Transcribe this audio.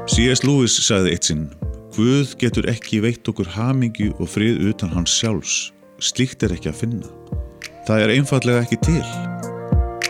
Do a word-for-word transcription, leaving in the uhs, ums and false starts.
C S Lewis sagði eitt sinn: Guð getur ekki veitt okkur hamingju og frið utan hans sjálfs. Slíkt er ekki að finna. Það er einfaldlega ekki til.